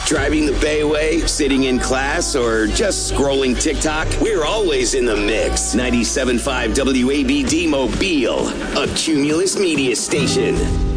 Driving the Bayway, sitting in class, or just scrolling TikTok? We're always in the mix. 97.5 WABD Mobile, a Cumulus media station.